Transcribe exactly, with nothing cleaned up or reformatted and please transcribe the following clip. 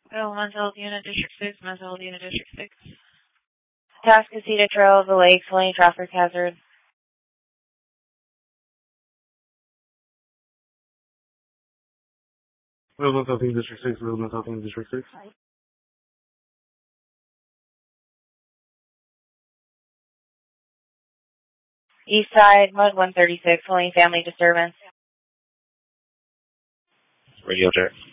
Bill, Mental Health Unit, District six, Mental Health Unit, District six. Tascasita Trail of the Lake, Lane traffic hazard. Bill, Mental Health Unit, District six, Bill, Mental Health Unit, District six. East Side, Mud one thirty-six, Lane family disturbance. Radio check.